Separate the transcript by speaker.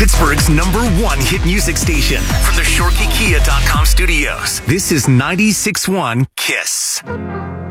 Speaker 1: Pittsburgh's #1 hit music station. From the ShortKeyKia.com studios, this is 96.1 KISS.